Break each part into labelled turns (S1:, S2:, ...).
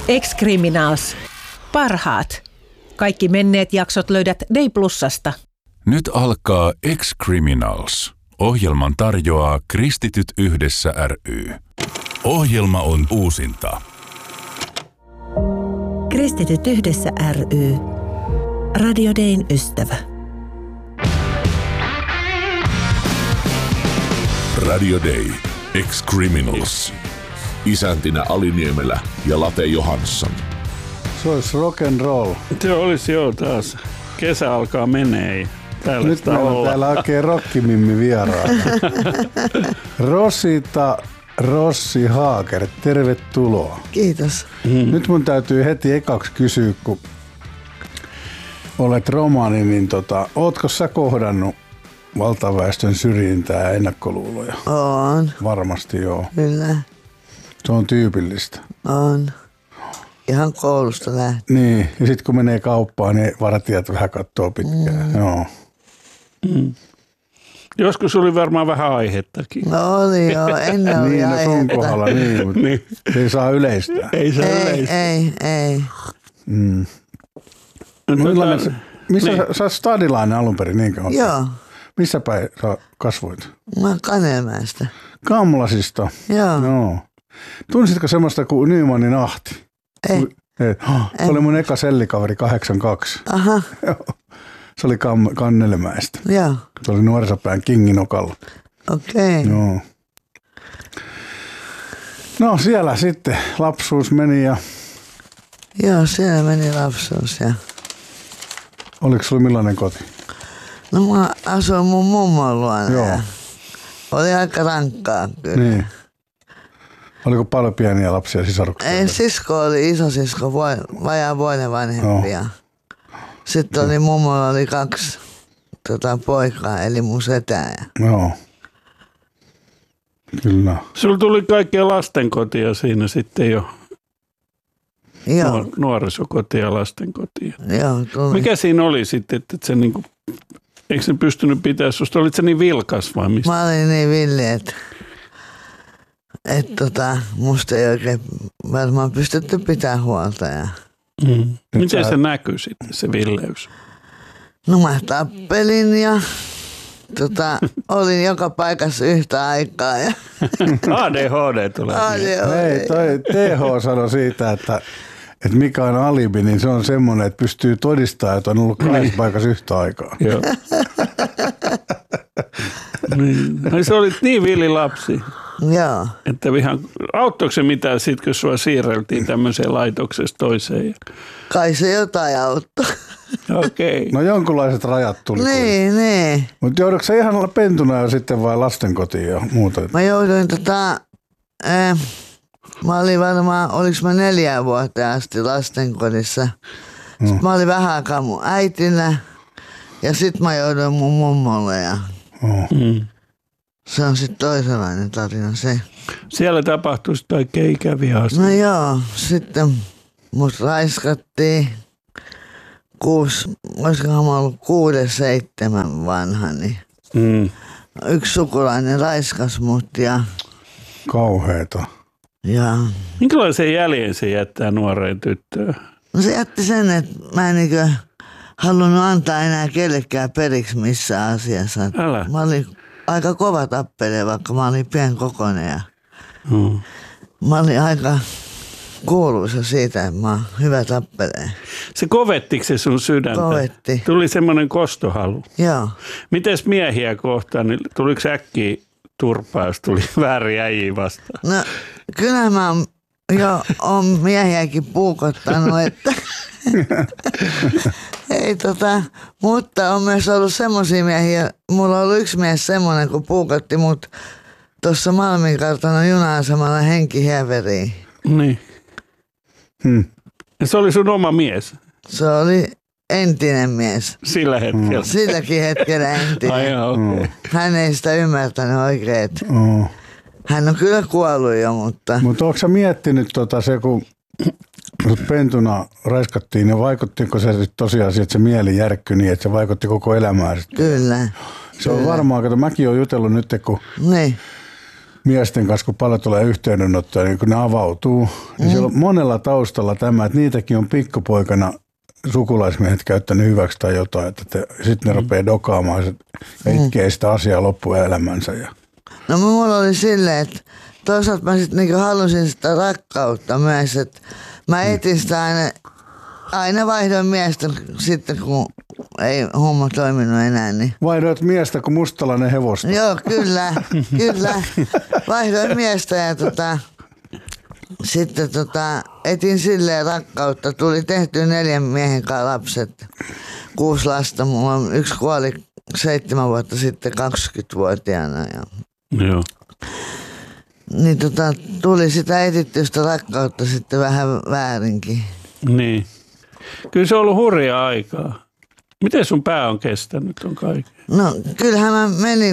S1: Ex-Criminals. Parhaat. Kaikki menneet jaksot löydät Day Plusasta.
S2: Nyt alkaa Ex-Criminals. Ohjelman tarjoaa Kristityt yhdessä ry. Ohjelma on uusinta.
S3: Kristityt yhdessä ry. Radio Dayn ystävä.
S4: Radio Day. Ex-Criminals. Isäntinä Ali Niemelä ja Late Johansson.
S5: Se olisi rock and roll.
S6: Se olisi jo taas. Kesä alkaa menee.
S5: Nyt meillä on täällä oikein rockimimmi vieraana. Rossi Haaker, tervetuloa.
S7: Kiitos.
S5: Nyt mun täytyy heti ekaksi kysyä, kun olet romaani, niin ootko sä kohdannut valtaväestön syrjintää ja ennakkoluuloja?
S7: On.
S5: Varmasti joo.
S7: Kyllä.
S5: Se on tyypillistä.
S7: On. Ihan koulusta lähtien.
S5: Niin, ja sitten kun menee kauppaan, niin vartijat vähän katsoo pitkään. Joo.
S6: Joskus oli varmaan vähän aihettakin.
S7: No oli joo, ennen oli
S5: niin,
S7: aihetta.
S5: sun kohdalla, niin, mutta
S6: Niin.
S5: se ei saa yleistää.
S6: Ei se
S7: Ei.
S5: Missä sä oot stadilainen alun perin, niinkö oot?
S7: Joo.
S5: Missä päin sä kasvoit?
S7: Mä oon Kanelmäestä.
S5: Kamlasista?
S7: Joo.
S5: Tunsitko semmoista kuin Nymanin Ahti?
S7: Ei.
S5: Se oli mun eka sellikaveri 82.
S7: Aha.
S5: Se oli Kannelmäestä.
S7: Joo.
S5: Se oli nuorisopään kinginokalla.
S7: Okei.
S5: Joo. No siellä sitten lapsuus meni ja
S7: Joo, siellä meni lapsuus ja...
S5: oliko sulla millainen koti?
S7: No mä asuin mun mummon luona.
S5: Joo.
S7: Ja oli aika rankkaa kyllä.
S5: Niin. Oliko paljon pieniä lapsia sisaruksia?
S7: Ei, sisko oli isosisko, vajaa vuoden vanhempi. Ja sitten oli mummolla oli 2 poikaa, eli mun setää.
S5: Joo. Kyllä.
S6: Sulla tuli kaikkea lastenkotia siinä sitten jo.
S7: Joo.
S6: Nuorisokotia ja lastenkotia.
S7: Joo, tuli.
S6: Mikä siinä oli sitten, että se niinku, eikö se pystynyt pitää susta? Olit se niin vilkas vai mistä?
S7: Mä olin niin villi, että musta ei oikein varmaan pystytty pitää huolta. Ja...
S6: Miten se näkyy sitten, se villeys?
S7: No mä tappelin ja olin joka paikassa yhtä aikaa. Ja...
S6: ADHD tulee.
S5: Hei, toi TH sanoi siitä, että mikä on alibi, niin se on semmoinen, että pystyy todistamaan, että on ollut 2 paikassa yhtä aikaa.
S6: Joo. Niin. Se olit niin villi lapsi,
S7: Joo.
S6: että auttoiko se mitään sitten, kun sua siirreltiin tämmöiseen laitoksesta toiseen?
S7: Kai se jotain auttoi.
S6: Okei.
S5: No jonkunlaiset rajat tuli.
S7: Niin.
S5: Mutta joudutko sä ihan pentuna jo sitten vai lastenkotiin ja muuta?
S7: Mä jouduin mä olin varmaan, oliks mä 4 vuotta asti lastenkodissa. Sitten mä olin vähän aikaa mun äitinä ja sit mä jouduin mun mummolle ja se on sitten toisenlainen tarina se.
S6: Siellä tapahtui kaikkein ikäviä asioita.
S7: No joo, sitten mut raiskattiin olisikohan mä ollut 6-7 vanha, niin yksi sukulainen raiskas mut ja...
S5: Kauheeta.
S7: Ja...
S6: Minkälaisen jäljen se jättää nuoreen tyttöön?
S7: No se jätti sen, että mä en niinkö halunnut antaa enää kellekään periksi missään asiassa.
S6: Älä.
S7: Mä olin aika kova tappele, vaikka mä olin pienkokoinen ja mä olin aika kuuluisa siitä, että mä oon hyvä tappelee.
S6: Se kovettiko se sun sydäntä?
S7: Kovetti.
S6: Tuli semmoinen kostohalu.
S7: Joo.
S6: Mites miehiä kohtaan, niin tuliko äkkiä turpaa, jos tuli väärin äijiä vastaan?
S7: No kyllä mä oon miehiäkin puukottanut, että ei mutta on myös ollut semmosia miehiä, mulla on ollut yksi mies semmoinen, kun puukotti mut tuossa Malminkartanon juna-asemalla henkihieveriin.
S6: Niin. Ja se oli sun oma mies?
S7: Se oli entinen mies.
S6: Sillä hetkellä?
S7: Silläkin hetkellä entinen.
S6: Ai joo, okei.
S7: Hän ei sitä ymmärtänyt oikein. Hän on kyllä kuollut jo, mutta...
S5: Mutta ootko sä miettinyt se, kun pentuna raiskattiin, niin vaikuttiko se tosiaan, että se mieli järkkyi niin, että se vaikutti koko elämään?
S7: Kyllä.
S5: Se on varmaan, että mäkin olen jutellut nyt, kun
S7: niin.
S5: miesten kanssa, kun paljon tulee yhteydenottoja, niin kun ne avautuu, niin siellä on monella taustalla tämä, että niitäkin on pikkupoikana sukulaismiehet käyttänyt hyväksi tai jotain, että sitten ne rupeaa dokaamaan ja itkee sitä asiaa loppuelämänsä.
S7: No mulla oli silleen, että toisaalta mä sitten niinku halusin sitä rakkautta myös, että mä etin sitä aina vaihdoin miestä sitten, kun ei homma toiminut enää. Niin.
S5: Vaihdoit miestä kuin mustalainen hevosta.
S7: Joo, kyllä. Vaihdoin miestä ja sitten etin silleen rakkautta. Tuli tehty 4 miehen kanssa lapset, 6 lasta. Mulla on 1 kuoli 7 vuotta sitten 20-vuotiaana.
S6: Joo.
S7: Niin tuli sitä etittystä rakkautta sitten vähän väärinkin.
S6: Niin. Kyllä se on ollut hurjaa aikaa. Miten sun pää on kestänyt on kaiken?
S7: No kyllähän mä menin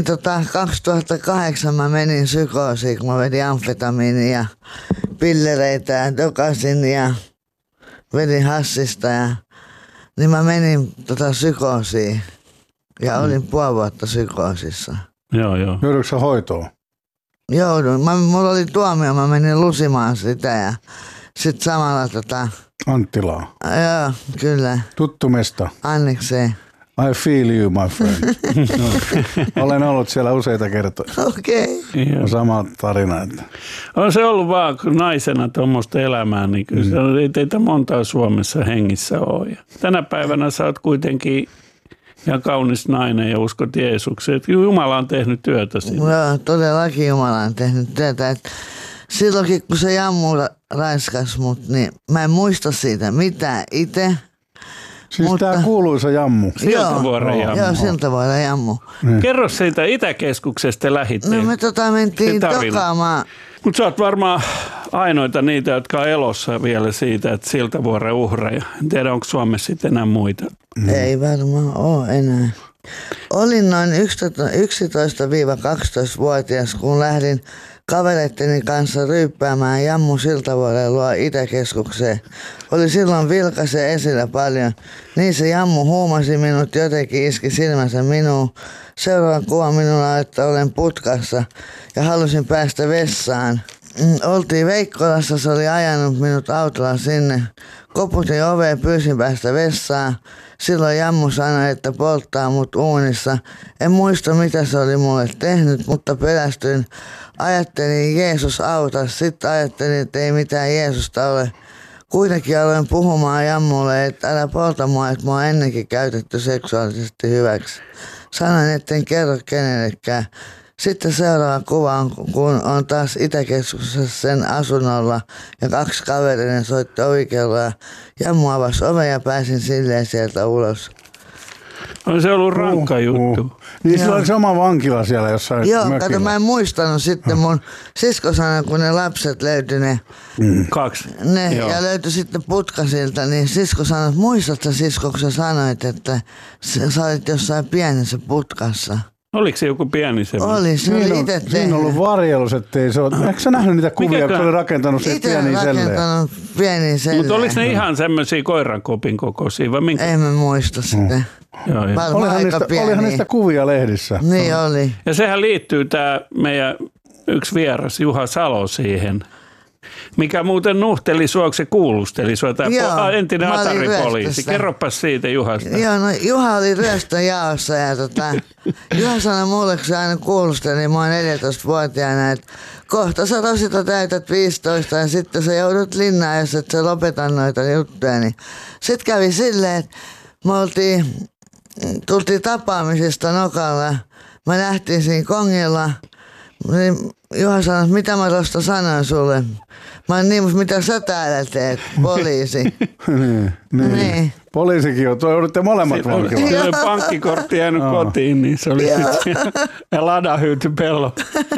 S7: 2008 mä menin psykoosiin, kun mä vedin amfetamiinia ja pillereitä ja dokasin ja vedin hassista niin mä menin psykoosiin ja olin 5 vuotta psykoosissa.
S6: Joo.
S5: Joudutko sä hoitoon?
S7: Joudun. Mulla oli tuomio, mä menin lusimaan sitä ja sit samalla
S5: Anttilaa.
S7: Joo, kyllä.
S5: Tuttu mesta.
S7: Annikseen.
S5: I feel you, my friend. Olen ollut siellä useita kertoja.
S7: Okei.
S5: On sama tarina. Että.
S6: On se ollut vaan naisena tuommoista elämää, niin kyllä ei teitä montaa Suomessa hengissä ole. Ja tänä päivänä sä oot kuitenkin ihan kaunis nainen ja uskot Jeesukseen. Jumala on tehnyt työtä siinä.
S7: Joo, todellakin Jumala on tehnyt työtä. Että silloinkin kun se Jammu raiskas mut, niin mä en muista siitä mitään itse.
S5: Siis tää kuuluisa Jammu.
S6: Siltavuoren Jammu.
S7: Joo, Siltavuoren Jammu.
S6: Kerro siitä Itäkeskuksesta lähitteen.
S7: No me mentiin dokaamaan.
S6: Mutta sä oot varmaan ainoita niitä, jotka on elossa vielä siitä, että Siltavuoren uhreja. En tiedä, onko Suomessa sitten enää muita.
S7: Ei varmaan ole enää. Olin noin 11-12-vuotias, kun lähdin kavereitteni kanssa ryyppäämään Jammu Siltavuoren luo Itäkeskukseen. Oli silloin vilkaisen esillä paljon. Niin se Jammu huumasi minut, jotenkin iski silmänsä minuun. Seuraava kuva minulla, että olen putkassa ja halusin päästä vessaan. Oltiin Veikkolassa, se oli ajanut minut autolla sinne. Koputin oveen, pyysin päästä vessaan. Silloin Jammu sanoi, että polttaa mut uunissa. En muista, mitä se oli mulle tehnyt, mutta pelästyin. Ajattelin, Jeesus auta. Sitten ajattelin, että ei mitään Jeesusta ole. Kuitenkin aloin puhumaan Jammulle, että älä polta mua, että mua on ennenkin käytetty seksuaalisesti hyväksi. Sanoin, etten kerro kenellekään. Sitten seuraava kuva on, kun on taas Itäkeskuksessa sen asunnolla ja 2 kaverinen soitti ovikelloa. Jammu avasi oven ja pääsin silleen sieltä ulos.
S6: On se ollut rankka juttu.
S5: Niin sillä oli sama vankila siellä jossain
S7: Joo,
S5: mökillä.
S7: kato mä en muistanut sitten mun sisko sanoi, kun ne lapset löytyi ne
S6: 2.
S7: ja löytyi sitten putkasilta, niin sisko sanoi, että muistatko sisko, kun sä sanoit, että sä olit jossain pienessä putkassa.
S6: Oliko se joku pieni semmoinen?
S7: Oli, se oli itse tehnyt.
S5: Siinä on ollut varjelus, ettei se ole. Eikö sä nähnyt niitä kuvia, kun se oli rakentanut se pieniä selleen?
S7: Rakentanut pieniä selleen.
S6: Mutta oliko ne ihan semmoisia koirankopin kokoisia vai minkä?
S7: En mä muista sitä.
S6: Joo.
S5: Olihan niistä kuvia lehdissä.
S7: Niin oli.
S6: Ja sehän liittyy tämä meidän yksi vieras Juha Salo siihen. Mikä muuten nuhteli sua, se kuulusteli sua, tämä entinen ataripoliisi. Kerropas siitä Juhasta.
S7: Joo, no Juha oli ryöstöjaossa ja Juha sanoi mulle, kun se aina kuulusteli mua 14-vuotiaana, että kohta sä tosita täytät 15 ja sitten sä joudut linnaan, jos et sä lopeta noita juttuja. Niin. Sitten kävi silleen, että me tultiin tapaamisesta Nokalla, mä nähtiin siinä kongilla, niin Juha sanoi, että mitä mä tuosta sanoin sulle. Mä oon niin, mutta mitä sä täällä teet, poliisi. niin.
S5: Poliisikin on, joudutte molemmat vankilaan.
S6: Siellä oli pankkikortti jäänyt kotiin, niin se oli sitten ja lada hyyty pello.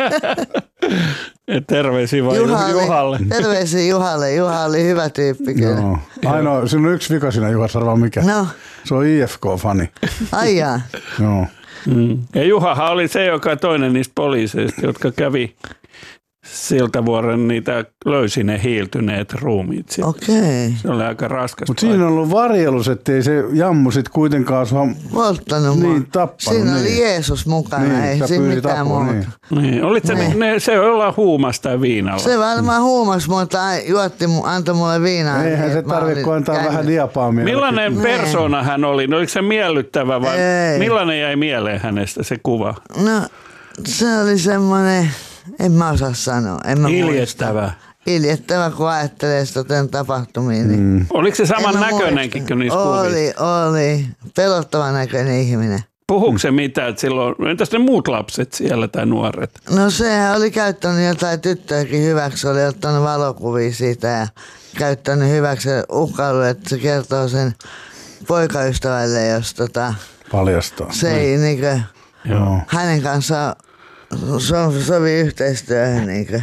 S6: Terveisiä vaan Juhalle.
S7: Terveisiä Juhalle. Juha oli hyvä tyyppi kyllä.
S5: Joo. Ainoa, siinä on yksi vika siinä Juhassa, arvaa mikä.
S7: No.
S5: Se on IFK-fani.
S7: Ai jaa.
S5: Joo.
S6: Ja Juhahan oli se, joka toinen niistä poliiseista, jotka kävi Siltavuoren niitä löysi ne hiiltyneet ruumiit.
S7: Okei.
S6: Se oli aika raskas.
S5: Mutta siinä on ollut varjelus, ettei se jammu sit kuitenkaan sua
S7: polttanut
S5: niin,
S7: mua.
S5: tappanut.
S7: Siinä oli
S5: niin.
S7: Jeesus mukana,
S5: Niin,
S7: ei
S5: sä
S7: siinä
S5: pyysit
S7: mitään
S5: apua,
S7: muuta.
S6: Niin. Olit se olla huumassa tai viinalla?
S7: Se varmaan huumas, mutta antoi mulle viinaa.
S5: Eihän se tarvitse, kun antaa vähän diapaamia.
S6: Millainen persona hän oli? No, oliko se miellyttävä vai
S7: Ei.
S6: millainen jäi mieleen hänestä se kuva?
S7: No, se oli semmoinen, en mä osaa sanoa. En mä
S6: Iljettävä.
S7: muista. Iljettävä, kun ajattelee sitä tapahtumia. Niin
S6: Oliko se saman
S7: en mä
S6: näköinenkin
S7: muista.
S6: kuin niissä kuvissa?
S7: Oli. Pelottavan näköinen ihminen.
S6: Puhuuko se mitään, että silloin, entäs ne muut lapset siellä tai nuoret?
S7: No sehän oli käyttänyt jotain tyttöäkin hyväksi, oli ottanut valokuvia siitä ja käyttänyt hyväksi uhkailu, että se kertoo sen poikaystävälle, jos
S5: Paljastaa.
S7: se ei niinkö
S5: Joo.
S7: hänen kanssaan sovi yhteistyöhön niinkö.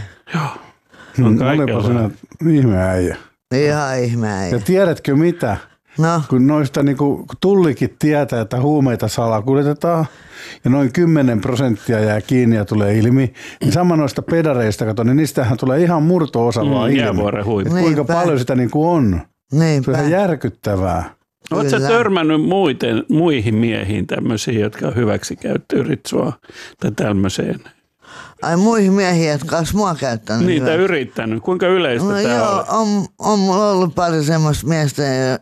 S5: Olipa sinä ihme äijä.
S7: Ihan ihmeä.
S5: Ja tiedätkö mitä?
S7: No,
S5: Kun noista kun tullikin tietää, että huumeita salakuljetetaan ja noin 10% jää kiinni ja tulee ilmi, niin sama noista pedareista, kato, niin niistähän tulee ihan murto-osa vaan ilmi.
S6: Jäävuoren huippu.
S5: Et kuinka
S7: Niinpä.
S5: paljon sitä on. Se
S7: niinpä.
S5: on ihan järkyttävää.
S6: Oletko sä
S7: Kyllä.
S6: törmännyt muihin miehiin tämmöisiin, jotka on hyväksikäyttöä sua tai tämmöiseen?
S7: Ai muihin miehiin, jotka olisi mua käyttänyt.
S6: Niitä
S7: hyväksi.
S6: yrittänyt. Kuinka yleistä
S7: No
S6: tämä
S7: joo, on mulla ollut pari semmoista miestä,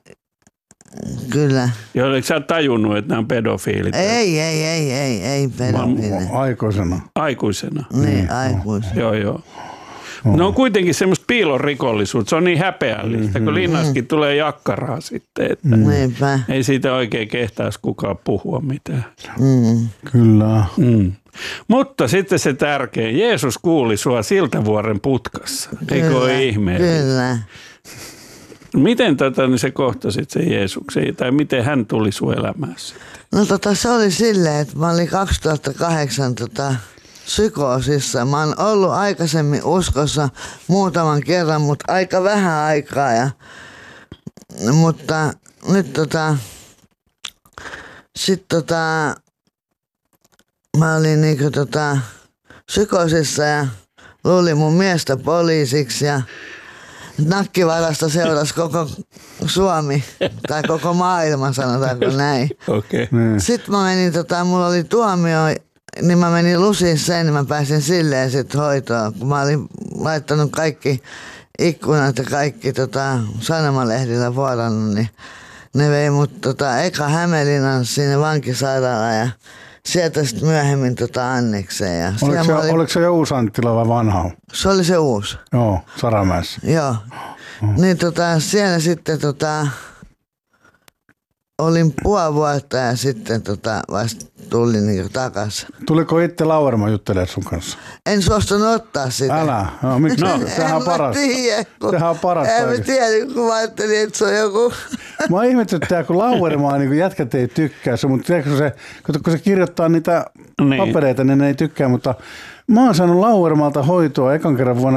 S7: kyllä.
S6: Ja oliko sä tajunnut, että nämä on pedofiilit?
S7: Ei pedofiili.
S5: Aikoisena.
S6: Aikuisena.
S7: Niin, aikuis.
S6: Joo. No on kuitenkin semmoista piilorikollisuutta. Se on niin häpeällistä, kun linnassakin tulee jakkaraa sitten. Että
S7: Niinpä.
S6: ei siitä oikein kehtaisi kukaan puhua mitään.
S5: Kyllä.
S6: Mutta sitten se tärkein. Jeesus kuuli sua Siltavuoren putkassa. Eikö ole ihme?
S7: Kyllä.
S6: Miten niin se kohtasit sen Jeesuksen? Tai miten hän tuli sun elämässä?
S7: No se oli silleen, että mä olin 2008 psykoosissa. Mä oon ollut aikaisemmin uskossa muutaman kerran, mutta aika vähän aikaa. Mutta nyt mä olin niinku psykoosissa ja luulin mun miestä poliisiksi ja nakkivarasta seurasi koko Suomi tai koko maailma, sanotaanko näin.
S6: Okei.
S7: Sitten mä menin, mulla oli tuomio, niin mä menin lusiin sen, niin mä pääsin silleen sitten hoitoon. Kun mä olin laittanut kaikki ikkunat ja kaikki sanomalehdillä vuorannut, niin ne vei mut eka Hämeenlinnan sinne vankisairaalaan ja sieltä sitten myöhemmin Annekseen. Ja
S5: Oliko se jo uusi Anttila vai vanha?
S7: se oli se uusi.
S5: Joo, Saramäessä.
S7: Joo. Niin siellä sitten olin puoli vuotta ja sitten vasta tulin niinku takas.
S5: Tuliko itse Lauerma juttelemaan sun kanssa?
S7: En suostunut ottaa sitä.
S5: Älä. No, miksi?
S7: En
S5: Sehän on
S7: mä
S5: parasta.
S7: tiedä,
S5: Sehän on parasta
S7: En mä
S5: oikeesti.
S7: tiedä, kun mä ajattelin, että se on joku.
S5: Mä ihmetyttää, kun Lauermaa niin jätkät ei tykkää se, mutta tiedätkö kun se kirjoittaa niitä papereita, niin ne ei tykkää, mutta mä oon saanut Lauermalta hoitoa ekan kerran vuonna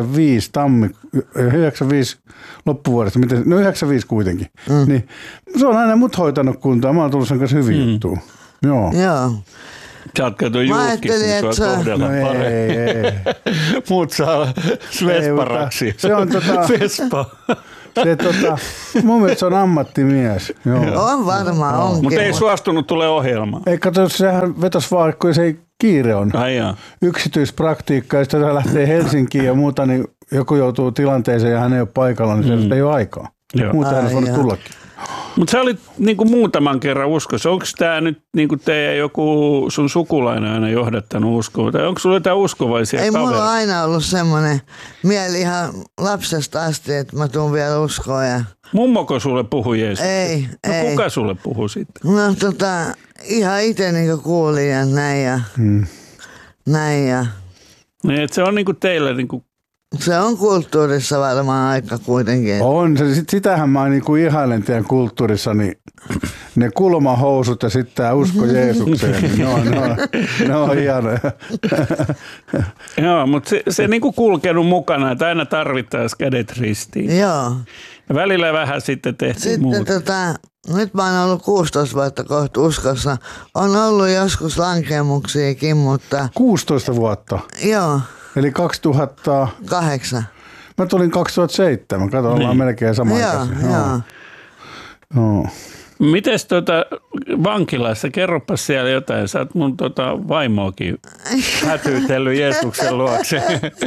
S5: 95 loppuvuodesta, 95 kuitenkin. Niin, se on aina mut hoitanut kuntoon, mä oon tullut sen kanssa hyvin juttuun. Joo.
S7: Joo.
S6: Sä oot kato
S7: Mä
S6: julkis,
S7: ajattelin,
S6: niin
S7: että
S6: sua
S7: se-
S6: kohdellaan
S5: No
S6: paremmin.
S5: ei.
S6: Muut saa Vesparaksi.
S5: Se on
S6: Vespa.
S5: mun mielestä se on ammattimies. Joo.
S7: On varmaan, onkin.
S6: Mutta ei suostunut tule ohjelmaan.
S5: Ei kato, sehän vetos vaan, kun se ei kiire on.
S6: Ai jaa.
S5: Yksityispraktiikka, ja sitten se lähtee Helsinkiin ja muuta, niin joku joutuu tilanteeseen ja hän ei ole paikalla, niin se ei ole aikaa.
S6: Joo.
S5: Muuta ei
S7: Ai
S5: olisi voinut
S7: jaa.
S5: tullakin.
S6: Mutta sä olit niinku muutaman kerran uskossa. Onko tämä nyt niinku teidän joku sun sukulainen aina johdattanut uskoa? Tai onko sulla jotain uskovaisia
S7: Ei mulla
S6: kavereita?
S7: aina ollut semmoinen mieli ihan lapsesta asti, että mä tuun vielä uskoon. Ja...
S6: Mummoko sulle puhui Jeesus?
S7: Ei,
S6: No
S7: ei.
S6: kuka sulle puhui sitten?
S7: No ihan itse niinku kuulin ja näin ja näin ja
S6: Niin, et se on niinku teille niinku...
S7: se on kulttuurissa varmaan aika kuitenkin.
S5: On, sitähän mä niinku ihailen teidän kulttuurissa, niin ne kulmahousut ja sitten tämä usko Jeesukseen, niin ne on hienoja.
S6: Joo, mutta se niinku kulkenut mukana, että aina tarvittaisiin kädet ristiin.
S7: Joo.
S6: Ja välillä vähän sitten tehtiin
S7: Sitten
S6: muuta.
S7: nyt mä oon ollut 16 vuotta kohta uskossa. On ollut joskus lankemuksiakin, mutta
S5: 16 vuotta.
S7: joo.
S5: Eli 2000...
S7: 8.
S5: Mä tulin 2007. Kato, ollaan melkein sama-ikäisiä.
S7: Joo.
S6: Mites vankilassa, kerropas siellä jotain, sä oot mun vaimoakin hätyytellyt Jeesuksen luokse.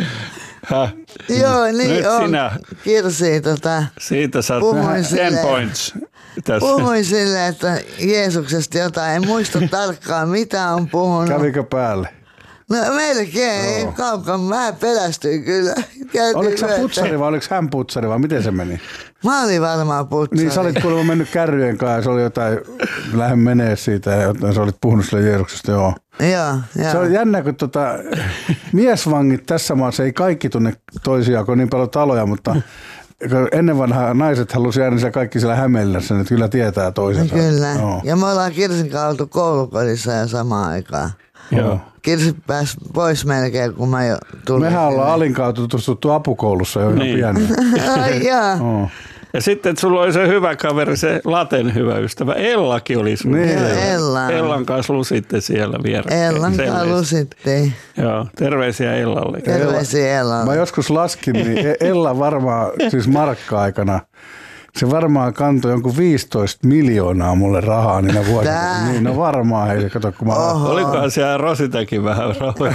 S7: Joo, niin
S6: nyt
S7: on.
S6: Sinä,
S7: Kirsi,
S6: siitä saat 10 points.
S7: Puhuin silleen, että Jeesuksesta jotain, en muista tarkkaan mitä on puhunut.
S5: Kävikö päälle?
S7: No melkein, kaukan vähän pelästyin kyllä.
S5: Oliko sä putsari vai oliko hän putsari vai miten se meni?
S7: Mä olin varmaan putsari.
S5: Niin sä olit kuulemma mennyt kärryjen kanssa ja se oli jotain, lähden menee siitä ja sä olit puhunut sille Jeesuksesta, joo.
S7: Joo.
S5: Se on jännä, kun miesvangit tässä maassa ei kaikki tunne toisiaan, kun on niin paljon taloja, mutta ennen vanhaa naiset halusi jäädä siellä kaikki siellä Hämeenlinnassa, että kyllä tietää toisensa.
S7: Kyllä.
S5: Joo.
S7: Ja me ollaan Kirsin kanssa oltu koulukodissa ja samaan aikaan.
S6: Joo.
S7: Kirsi pääsi pois melkein, kun mä jo tulin.
S5: Mehän ollaan Alinkaan tutustuttu apukoulussa jo ihan pieniä.
S7: Ai jaa.
S6: Ja sitten sulla oli se hyvä kaveri, se Laten hyvä ystävä. Ellakin oli sun.
S5: Niin.
S6: Ellan kanssa lusitte siellä vierekkäin.
S7: Ellan kanssa lusittiin.
S6: Joo, terveisiä Ellalle.
S7: Terveisiä Ellalle.
S5: Mä joskus laskin, niin Ella varmaan, siis markka-aikana, se varmaan kantoi jonkun 15 miljoonaa mulle rahaa niinä vuosina. Niin, no varmaan, hei, kato kun mä...
S6: Olikohan siellä Rositakin vähän rahoja?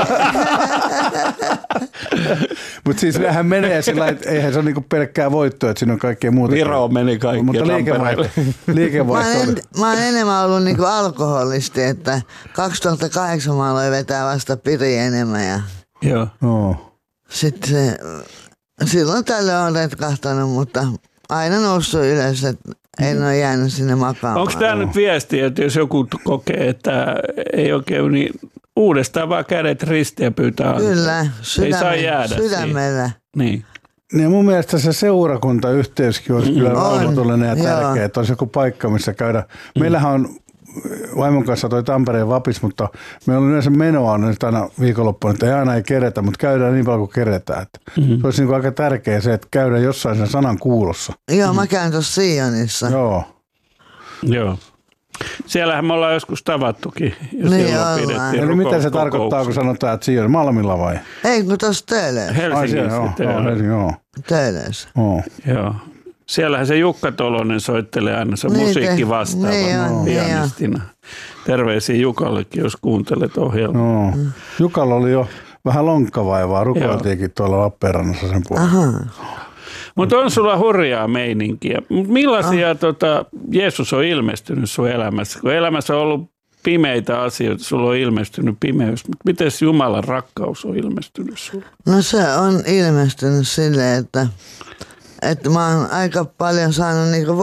S5: Mutta siis nehän menee sillä että eihän se ole niinku pelkkää voittoa, että siinä on kaikkea muuta.
S6: Viroon meni kaikki.
S5: Mutta liikevaihto.
S7: Mä oon enemmän ollut niinku alkoholisti, että 2008 mä aloin vetää vasta piri enemmän ja
S6: Joo.
S7: sitten se, silloin tällöin on retkahtanut, mutta aina noussut ylös, että en ole jäänyt sinne makaamaan.
S6: Onko tämä nyt viesti, että jos joku kokee, että ei oikein, niin uudestaan vaan kädet ristiin ja pyytää antaa?
S7: Kyllä,
S6: ei saa jäädä
S7: sydämellä.
S6: Niin.
S5: Ja mun mielestä se seurakuntayhteyskin olisi kyllä rauhallinen ja tärkeä, että olisi joku paikka, missä käydä. Meillähän on vaimon kanssa toi Tampereen vapis, mutta meillä on yleensä menoa nyt aina viikonloppuun, että aina ei keretä, mutta käydään niin paljon kuin keretään. Se olisi niin kuin aika tärkeä se, että käydään jossain sen sanan kuulossa.
S7: Joo, mä käyn tuossa Sionissa.
S6: Joo. Siellähän me ollaan joskus tavattukin.
S7: Niin ollaan.
S5: Eli mitä se tarkoittaa, kun sanotaan, että Sion Malmilla vai?
S7: Ei, kun tuossa Töölössä.
S6: Helsingissä.
S7: Töölössä.
S6: Joo. Siellähän se Jukka Tolonen soittelee aina se musiikki vastaava pianistina. Terveisiä Jukallekin, jos kuuntelet ohjelmaa.
S5: Jukalla oli jo vähän lonkkavaivaa, rukoiltiinkin tuolla Lappeenrannassa sen puolella.
S6: Mutta on sulla hurjaa meininkiä. Millaisia Jeesus on ilmestynyt sun elämässä? Kun elämässä on ollut pimeitä asioita, sulla on ilmestynyt pimeys. Miten Jumalan rakkaus on ilmestynyt sulle?
S7: No se on ilmestynyt silleen, että mä oon aika paljon saanut niinku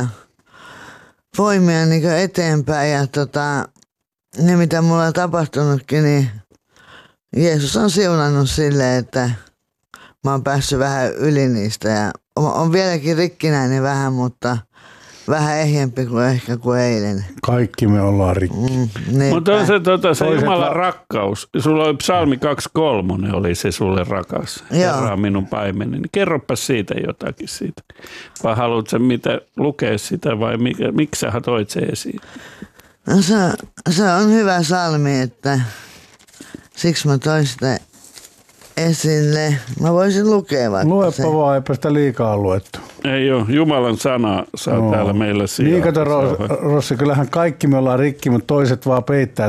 S7: voimia niinku eteenpäin ja ne mitä mulla on tapahtunutkin, niin Jeesus on siunannut silleen, että mä oon päässyt vähän yli niistä ja on vieläkin rikkinäinen vähän, mutta vähän ehjempi kuin ehkä kuin eilen.
S5: Kaikki me ollaan rikki.
S6: Mutta on se Jumalan rakkaus. Sulla oli Psalmi 2:3 oli se sulle rakas. Herra on minun paimeni. Kerropas siitä jotakin siitä. Vai haluatko mitä lukea sitä vai miksi sä toit se esiin?
S7: No se on hyvä psalmi, että siksi mä toin sitä esille. Mä voisin lukea vaikka
S5: Luepa vaan, eipä sitä liikaa luettu.
S6: Ei ole. Jumalan sana saa täällä meillä sijaan.
S5: Niin kato Rossi, kyllähän kaikki me ollaan rikki, mutta toiset vaan peittää